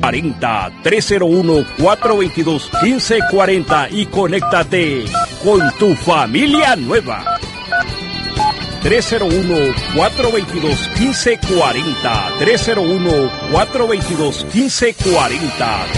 301-422-1540 y conéctate con tu familia nueva. 301-422-1540. 301-422-1540.